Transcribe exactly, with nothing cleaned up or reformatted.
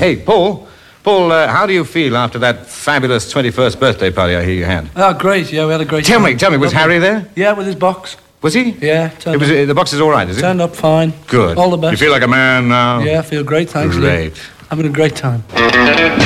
Hey, Paul. Paul, uh, how do you feel after that fabulous twenty-first birthday party I hear you had? Oh, great. Yeah, we had a great Tell time. me, tell me, was Lovely. Harry there? Yeah, with his box. Was he? Yeah, turned It was, up. uh, the box is all right, is it? Turned up fine. Good. All the best. You feel like a man now? Yeah, I feel great, thanks. Lee. Great. Having a great time.